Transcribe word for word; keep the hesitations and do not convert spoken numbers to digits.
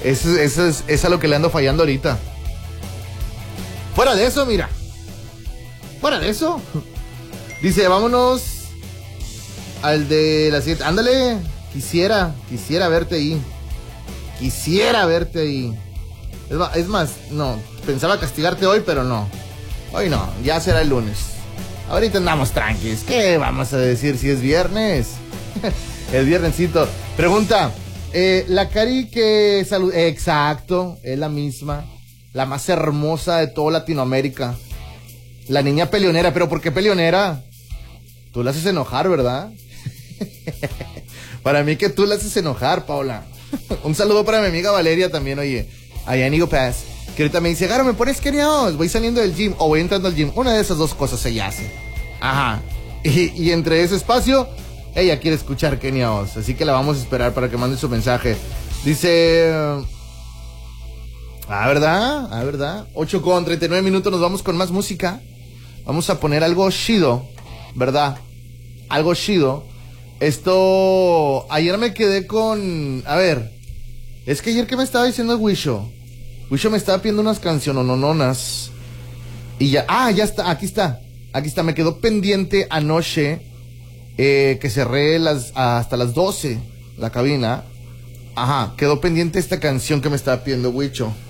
Eso, eso es, es a lo que le ando fallando ahorita. Fuera de eso, mira. Fuera de eso. Dice, vámonos al de la siguiente. Ándale, quisiera, quisiera verte ahí. Quisiera verte ahí. Es más, es más, no, pensaba castigarte hoy, pero no. Hoy no, ya será el lunes. Ahorita andamos tranquilos. ¿Qué vamos a decir si es viernes? El viernesito. Pregunta, eh, la Cari que salud... Eh, exacto, es la misma. La más hermosa de toda Latinoamérica. La niña peleonera. ¿Pero por qué peleonera? Tú la haces enojar, ¿verdad? Para mí que tú la haces enojar, Paula. Un saludo para mi amiga Valeria también, oye. Allá en Eagle Pass. Que ahorita me dice, Garo, ¿me pones Kenia Os? Voy saliendo del gym o voy entrando al gym. Una de esas dos cosas ella hace. Ajá. Y, y entre ese espacio, ella quiere escuchar Kenia Os. Así que la vamos a esperar para que mande su mensaje. Dice... Ah, ¿verdad? Ah, ¿verdad? ocho con treinta y nueve minutos, nos vamos con más música. Vamos a poner algo chido, ¿verdad? Algo chido. Esto... Ayer me quedé con... A ver... Es que ayer que me estaba diciendo el Wisho. Wisho me estaba pidiendo unas cancionononas. Y ya... Ah, ya está, aquí está. Aquí está, me quedó pendiente anoche. Eh, que cerré las, hasta las doce la cabina. Ajá, quedó pendiente esta canción que me estaba pidiendo Wisho.